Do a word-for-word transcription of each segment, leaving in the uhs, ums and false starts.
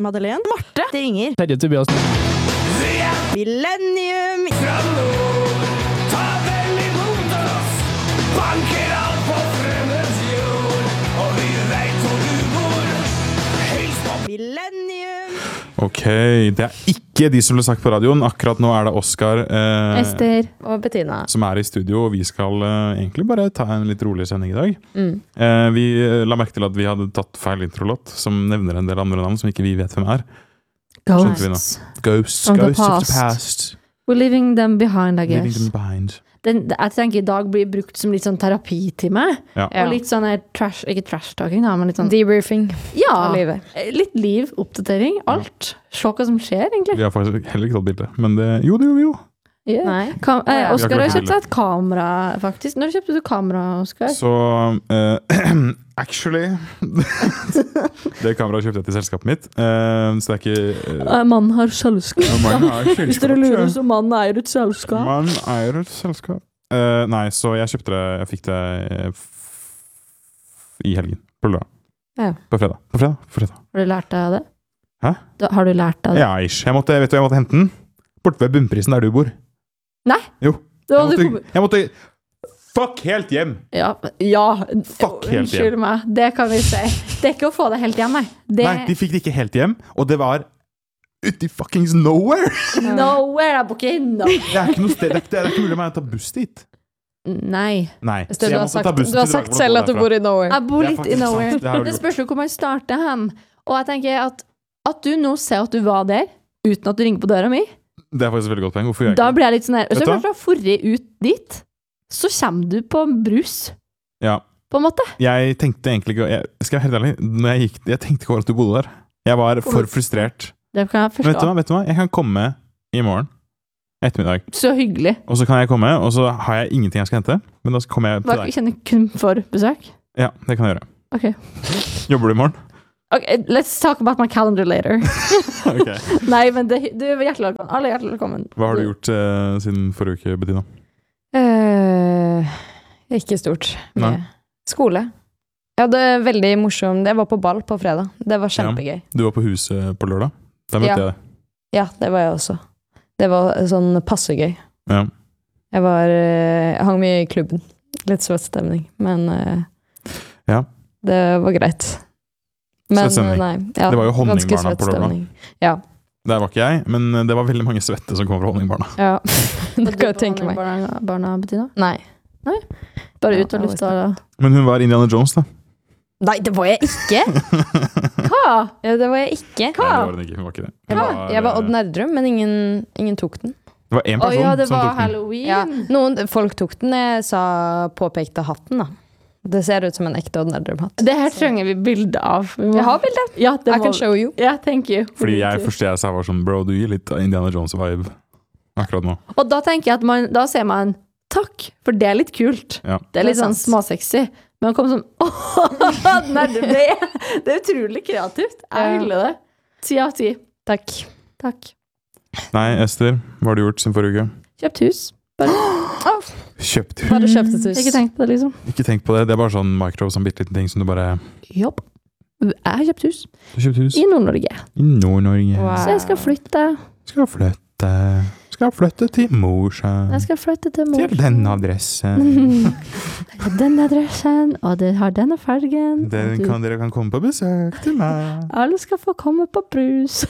Madeleine. Marte. Det ringer. Terje Tobias. Millennium. Fra nord, ta vel imot oss. Banker alt på fremmed jord, og vi vet hvor du bor. Hils på Millennium. Ok, det er ikke de som ble sagt på radioen. Akkurat nå er det Oskar eh, Ester og Bettina. som er i studio, og vi skal eh, egentlig bare ta en litt rolig sending i dag. Mm. Eh, vi eh, la merke til at vi hadde tatt feil introlåt, som nevner en del andre navn som ikke vi vet hvem er. Skjønte vi nå? Ghosts. Ghosts, Of the Ghosts of the past. past. We're leaving them behind, I Leaving guess. them behind. Den, jeg tenker i dag blir brukt som litt sånn terapitime. Ja. Og litt sånn her trash, ikke trash-talking da, men litt sånn Debriefing ja, av livet. litt liv, oppdatering, alt. Se hva som skjer, egentlig. Vi har faktisk heller ikke tatt bilde, men det, jo, det gjorde vi jo. Yeah. Nei. Kam eh, Ja. Oskar har Vi har kjøpt seg et kamera, faktisk. Når kjøpte du kamera, Oskar? Så, eh, actually, det kameraet kjøpte jeg til selskapet mitt, eh, så det er ikke... eh, Uh, Mannen har selskap. man har Hvis dere lurer, så mannen eier et selskap. Man eier et selskap. Eh, nei, så jeg kjøpte det, jeg fikk det eh, f- i helgen, på lørdag. Ja. På fredag. På fredag. På fredag. Har du lært deg av det? Hæ? Da, har du lært deg av det? Ja, ish. Jeg måtte, vet du, jeg måtte hente den bort ved bunnprisen der du bor. Nei. Jo. Det var Jeg du måtte, jeg måtte fuck helt hjem. Ja, ja. Fuck helt Unnskyld meg, det kan vi si. Det er ikke å få det helt hjem, nei. Det Nei, de fikk det ikke helt hjem, og det var ute i fuckings nowhere. nowhere, jeg bor ikke innom. Det er ikke noe sted, det er ikke, det er ikke mulig å ta buss dit. Nei. Nei. Du Så jeg har måtte sagt, ta bussen du har til sagt Dragvoll og selv gå at du derfra. bor i nowhere. Jeg bor Det er litt i faktisk sant. nowhere. Det har du Det gjort. spørs jo hvor man starter hen. Og jeg tenker at, at du nå ser at du var der, uten at du ringer på døra mi, Det er faktisk et veldig godt poeng. Hvorfor gjør jeg da ikke det? blir jeg litt sånn her. Hvis Vet du du først har forret ut dit, så kommer du på brus, Ja. på en måte. Jeg tenkte egentlig ikke jeg, Skal jeg være helt ærlig? Når jeg, gikk, jeg tenkte ikke over at du bodde der. Jeg var for frustrert. Det kan jeg Vet du hva? forstå. Vet du hva? Jeg kan komme i morgen ettermiddag, Så hyggelig. og så kan jeg komme, og så har jeg ingenting jeg skal hente, men da kommer jeg til Hva, deg. kjenner kun for besøk? Ja, det kan jeg gjøre. Ok. Jobber du i morgen? Ok, let's talk about my calendar later. Ok. Nei, men det, du er hjertelig velkommen. Alle er hjertelig velkommen. Hva har du gjort eh, siden forrige uke, Bettina? Eh, ikke stort. Nei. Mye. Skole. Jeg hadde veldig morsom Jeg var på ball på fredag. Det var kjempegøy. Du var på huset på lørdag. Der møtte Ja. jeg deg. Ja, det var jeg også. Det var sånn passe gøy. Ja. Jeg var eh, Jeg hang mye i klubben. Litt svett stemning, men eh, Ja. det var greit. Men Svett stemning. eh, nei. Ja, Det var jo ganske Honningbarna svett på lørdag. stemning. Ja. Der var ikke jeg, men det var veldig mange svette som kom fra Honningbarna. ja. Var det du kan jeg på tenke meg. Barna, barna Bettina? Nei. Bare Ja, ut og jeg lufta da. Men hun var Indiana Jones, da. Nei, det var jeg ikke! Hva? Ja, det var jeg ikke. Nei, det var hun ikke. Hun var ikke det. Jeg var, jeg var Odd Nerdrum, men ingen, ingen tok den. Det var én Å person ja, det som var tok den. Halloween. Ja, noen folk tok den. Jeg sa påpekte hatten, da. Det ser ut som en ekte Odd Nerdrum-hatt. Det her trenger vi bilde av. Vi må- Jeg har bilde. Ja, det I må can show you. Ja, thank you. Fordi jeg første jeg sa var sånn, bro, du gir litt Indiana Jones-vibe akkurat nå. Og da tenker jeg at man, da ser man takk, for det er litt kult. Ja. Det er litt Det er sånn sant. småsexy. Men å komme sånn, åh, nerdum, det, er- det er utrolig kreativt. Jeg Ja. hyller det. Ti av ti. Takk. Takk. Nei, Ester, hva har du gjort siden forrige uke? Kjøpt hus. Kjøpt hus. Bare kjøpt et hus. Ikke tenkt på det, liksom. Ikke tenk på det, det er bare sånn micro, sånn bitte liten ting som du bare... Jobb. Jeg har kjøpt hus Du har kjøpt hus i Nord-Norge. i Nord-Norge. Wow. Så jeg skal flytte. Skal flytte, skal flytte til Mosjøen. Jeg skal flytte til Mosjøen. Til den adressen. Den adressen, og det har denne fargen. Den og du- kan, dere kan komme på besøk til meg. Alle skal få komme på brus.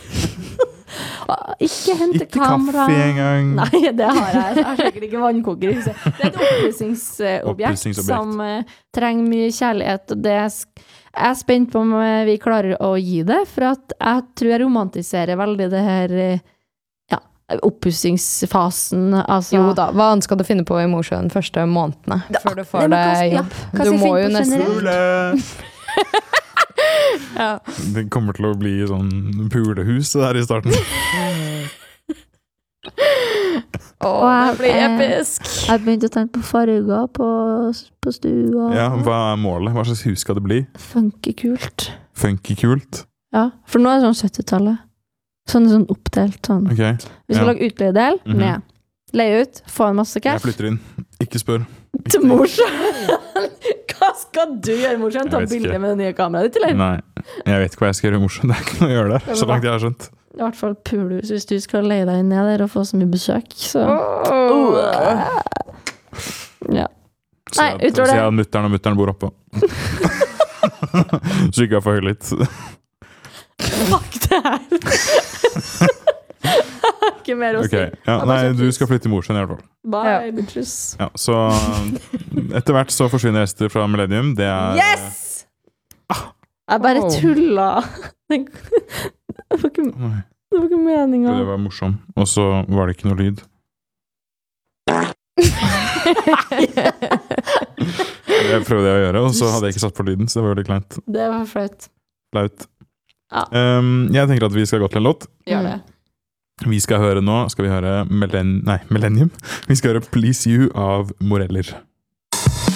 Og ikke hente Ikke kamera. kaffe engang. Nei, det har jeg. Jeg har sikkert ikke vannkoker i huset. Det er et oppussingsobjekt Oppussingsobjekt. som uh, trenger mye kjærlighet, og det sk- jeg er spent på om eh, vi klarer å gi det, for at jeg tror jeg romantiserer veldig det her eh, ja, oppussingsfasen. Altså, Jo da, hva annet skal du finne på i Mosjøen de første månedene før du Nei, får men hva- deg ja, jobb? hva Du skal jeg må finne jo på nesten generelt? Pule! ja. Det kommer til å bli sånn pulehus det der i starten. Åh, det blir eh, episk. Jeg begynte å tenke på farger på, på stua. Ja, hva er målet? Hva slags hus skal det bli? Funky-kult. Funky-kult? Ja, for nå er det sånn syttitallet. Sånn, sånn oppdelt. Sånn. Ok, Vi skal ja. lage utleiedel. Mhm. Ned. Leie ut. Få en masse jeg cash. flytter inn. Ikke spør. Til Mosjøen! Hva skal du gjøre, morsomt? Ta Jeg vet bilde ikke. med det nye kameraet ditt, eller? Nei, jeg vet ikke hva jeg skal gjøre morsomt. Det er ikke noe å gjøre der, så langt jeg har skjønt. I hvert fall pulhus hvis du skal leie deg ned der og få så mye besøk. Så. Oh. Ja. Så Nei, jeg, utover så det. jeg og mutteren og mutteren bor oppå. Så ikke jeg får høylytt. Fuck det her! Ikke mer å Ok, si. ja, bare nei, sett du ut. skal flytte til Mosjøen i hvert fall. Bye, bitches. Ja, så etter hvert så forsvinner Ester fra Millennium. Det er Yes! Jeg bare Oh. tulla. Det var ikke, Nei, det var ikke det meninga. var morsom. Og så var det ikke noe lyd. Det prøvde jeg å gjøre, og så hadde jeg ikke satt på lyden, så det var veldig kleint. Det var flaut. Flaut. Ja. Um, jeg tenker at vi skal gå til en låt. Gjør det. Vi skal høre nå, skal vi høre Millen- nei, Millennium. Vi skal høre Please You av Moreller.